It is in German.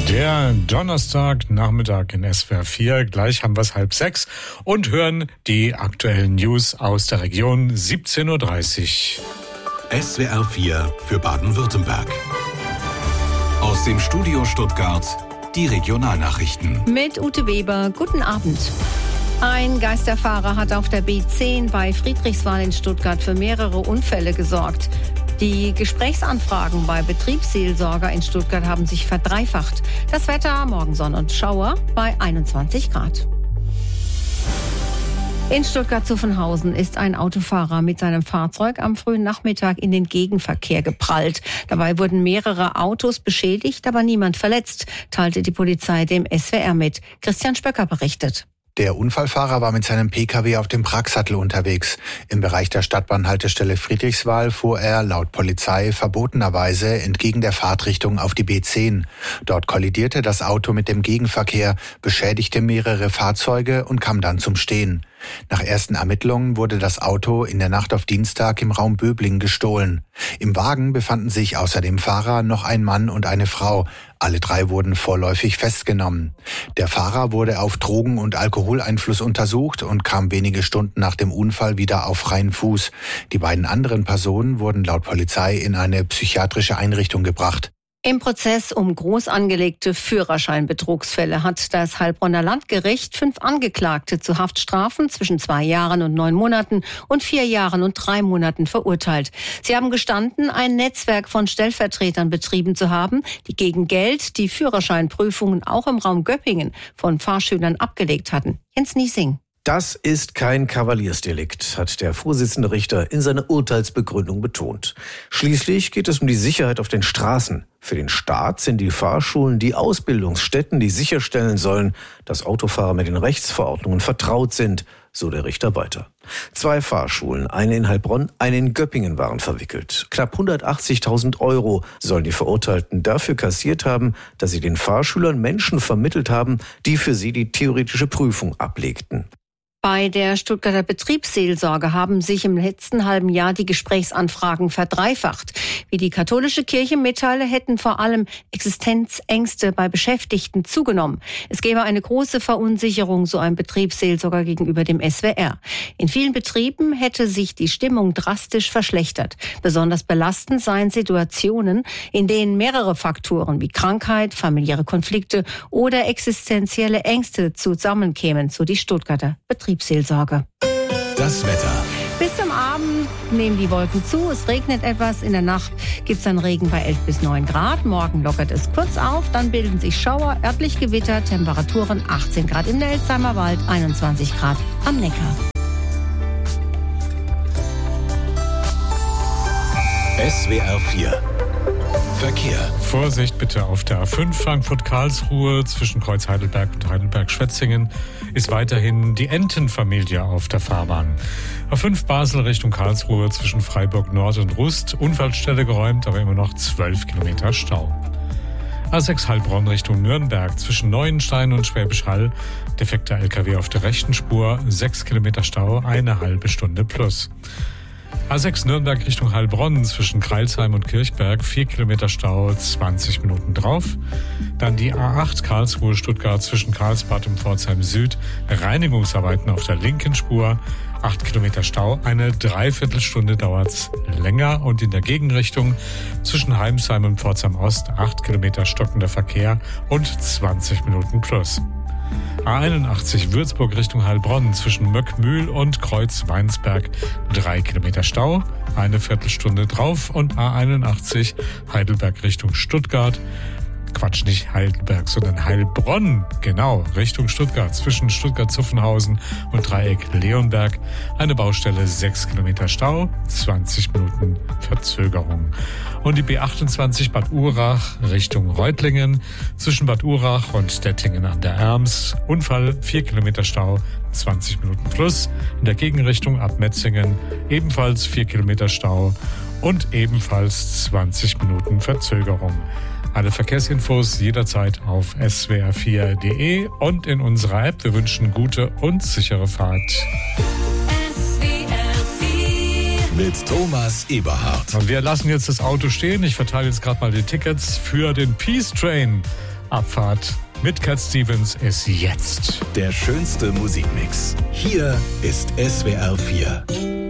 Der Donnerstagnachmittag in SWR 4. Gleich haben wir es 5:30 und hören die aktuellen News aus der Region 17.30 Uhr. SWR 4 für Baden-Württemberg. Aus dem Studio Stuttgart die Regionalnachrichten. Mit Ute Weber, guten Abend. Ein Geisterfahrer hat auf der B10 bei Friedrichswal in Stuttgart für mehrere Unfälle gesorgt. Die Gesprächsanfragen bei Betriebsseelsorger in Stuttgart haben sich verdreifacht. Das Wetter, morgen Sonne und Schauer bei 21 Grad. In Stuttgart-Zuffenhausen ist ein Autofahrer mit seinem Fahrzeug am frühen Nachmittag in den Gegenverkehr geprallt. Dabei wurden mehrere Autos beschädigt, aber niemand verletzt, teilte die Polizei dem SWR mit. Christian Spöcker berichtet. Der Unfallfahrer war mit seinem Pkw auf dem Pragsattel unterwegs. Im Bereich der Stadtbahnhaltestelle Friedrichswal fuhr er laut Polizei verbotenerweise entgegen der Fahrtrichtung auf die B10. Dort kollidierte das Auto mit dem Gegenverkehr, beschädigte mehrere Fahrzeuge und kam dann zum Stehen. Nach ersten Ermittlungen wurde das Auto in der Nacht auf Dienstag im Raum Böblingen gestohlen. Im Wagen befanden sich außer dem Fahrer noch ein Mann und eine Frau. Alle drei wurden vorläufig festgenommen. Der Fahrer wurde auf Drogen- und Alkoholeinfluss untersucht und kam wenige Stunden nach dem Unfall wieder auf freien Fuß. Die beiden anderen Personen wurden laut Polizei in eine psychiatrische Einrichtung gebracht. Im Prozess um groß angelegte Führerscheinbetrugsfälle hat das Heilbronner Landgericht 5 Angeklagte zu Haftstrafen zwischen 2 Jahren und 9 Monaten und 4 Jahren und 3 Monaten verurteilt. Sie haben gestanden, ein Netzwerk von Stellvertretern betrieben zu haben, die gegen Geld die Führerscheinprüfungen auch im Raum Göppingen von Fahrschülern abgelegt hatten. Jens Niesing. Das ist kein Kavaliersdelikt, hat der Vorsitzende Richter in seiner Urteilsbegründung betont. Schließlich geht es um die Sicherheit auf den Straßen. Für den Staat sind die Fahrschulen die Ausbildungsstätten, die sicherstellen sollen, dass Autofahrer mit den Rechtsverordnungen vertraut sind, so der Richter weiter. 2 Fahrschulen, eine in Heilbronn, eine in Göppingen, waren verwickelt. Knapp 180.000 € sollen die Verurteilten dafür kassiert haben, dass sie den Fahrschülern Menschen vermittelt haben, die für sie die theoretische Prüfung ablegten. Bei der Stuttgarter Betriebsseelsorge haben sich im letzten halben Jahr die Gesprächsanfragen verdreifacht. Wie die katholische Kirche mitteile, hätten vor allem Existenzängste bei Beschäftigten zugenommen. Es gäbe eine große Verunsicherung, so ein Betriebsseelsorger gegenüber dem SWR. In vielen Betrieben hätte sich die Stimmung drastisch verschlechtert. Besonders belastend seien Situationen, in denen mehrere Faktoren wie Krankheit, familiäre Konflikte oder existenzielle Ängste zusammenkämen, so die Stuttgarter Betriebsseelsorge. Das Wetter. Bis zum Abend nehmen die Wolken zu. Es regnet etwas. In der Nacht gibt es dann Regen bei 11 bis 9 Grad. Morgen lockert es kurz auf. Dann bilden sich Schauer, örtlich Gewitter. Temperaturen 18 Grad im Nelsheimer Wald, 21 Grad am Neckar. SWR 4 Verkehr. Vorsicht bitte auf der A5 Frankfurt-Karlsruhe zwischen Kreuz Heidelberg und Heidelberg-Schwetzingen ist weiterhin die Entenfamilie auf der Fahrbahn. A5 Basel Richtung Karlsruhe zwischen Freiburg Nord und Rust, Unfallstelle geräumt, aber immer noch 12 Kilometer Stau. A6 Heilbronn Richtung Nürnberg zwischen Neuenstein und Schwäbisch Hall, defekter LKW auf der rechten Spur, 6 Kilometer Stau, eine halbe Stunde plus. A6 Nürnberg Richtung Heilbronn zwischen Crailsheim und Kirchberg, 4 Kilometer Stau, 20 Minuten drauf. Dann die A8 Karlsruhe Stuttgart zwischen Karlsbad und Pforzheim Süd, Reinigungsarbeiten auf der linken Spur, 8 Kilometer Stau, eine Dreiviertelstunde dauert's länger und in der Gegenrichtung zwischen Heimsheim und Pforzheim Ost 8 Kilometer stockender Verkehr und 20 Minuten plus. A81 Würzburg Richtung Heilbronn zwischen Möckmühl und Kreuz-Weinsberg 3 Kilometer Stau, eine Viertelstunde drauf und A81 Heidelberg Richtung Stuttgart. Quatsch, nicht Heidelberg, sondern Heilbronn, genau, Richtung Stuttgart, zwischen Stuttgart-Zuffenhausen und Dreieck Leonberg. Eine Baustelle, 6 Kilometer Stau, 20 Minuten Verzögerung. Und die B28 Bad Urach Richtung Reutlingen, zwischen Bad Urach und Dettingen an der Erms. Unfall, 4 Kilometer Stau, 20 Minuten plus. In der Gegenrichtung ab Metzingen ebenfalls 4 Kilometer Stau und ebenfalls 20 Minuten Verzögerung. Alle Verkehrsinfos jederzeit auf swr4.de und in unserer App. Wir wünschen gute und sichere Fahrt. Mit Thomas Eberhardt. Und wir lassen jetzt das Auto stehen. Ich verteile jetzt gerade mal die Tickets für den Peace Train Abfahrt mit Cat Stevens ist jetzt. Der schönste Musikmix. Hier ist SWR 4.